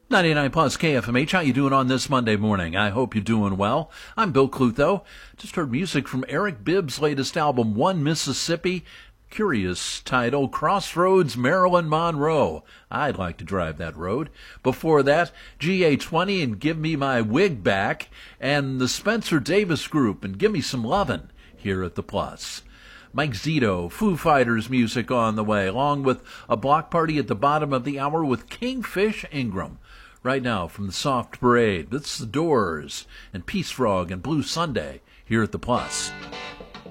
99 plus KFMH. How you doing on this Monday morning? I hope you're doing well. I'm Bill Clutho. Just heard music from Eric Bibb's latest album, One Mississippi. Curious title, Crossroads, Marilyn Monroe. I'd like to drive that road. Before that, GA20 and Give Me My Wig Back, and the Spencer Davis Group and Give Me Some Lovin' here at the Plus. Mike Zito, Foo Fighters music on the way, along with a block party at the bottom of the hour with Kingfish Ingram. Right now, from the Soft Parade, it's The Doors and Peace Frog and Blue Sunday here at the Plus.